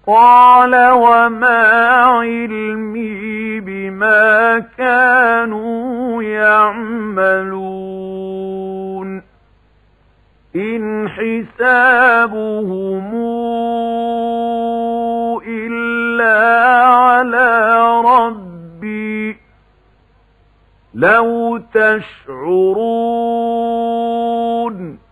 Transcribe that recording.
قال وما علمي بما كانوا يعملون إن حسابهم إلا على ربي لو تشعرون